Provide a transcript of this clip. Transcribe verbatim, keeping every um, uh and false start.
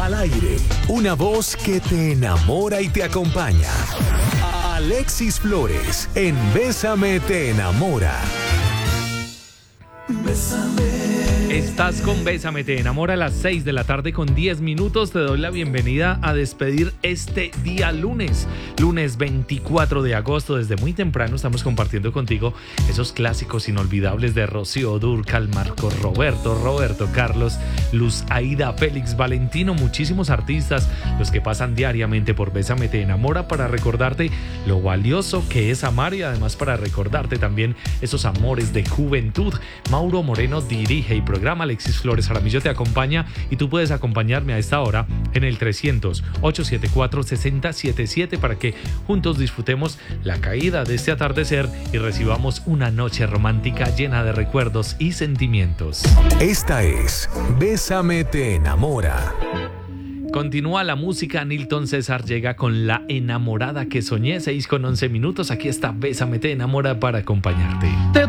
Al aire, una voz que te enamora y te acompaña. Alexis Flores, en Bésame te enamora. Bésame. Estás con Bésame te enamora a las seis de la tarde con diez minutos. Te doy la bienvenida a despedir este día lunes, lunes veinticuatro de agosto. Desde muy temprano estamos compartiendo contigo esos clásicos inolvidables de Rocío Dúrcal, Marco Roberto, Roberto Carlos, Luz Aida, Félix, Valentino, muchísimos artistas, los que pasan diariamente por Bésame te enamora para recordarte lo valioso que es amar y además para recordarte también esos amores de juventud. Mauro Moreno dirige y programa. Alexis Flores Jaramillo te acompaña y tú puedes acompañarme a esta hora en el trescientos, ochocientos setenta y cuatro, sesenta setenta y siete para que juntos disfrutemos la caída de este atardecer y recibamos una noche romántica llena de recuerdos y sentimientos. Esta es Bésame te enamora. Continúa la música. Nilton César llega con La enamorada que soñé. Seis con once minutos. Aquí está Bésame te enamora para acompañarte.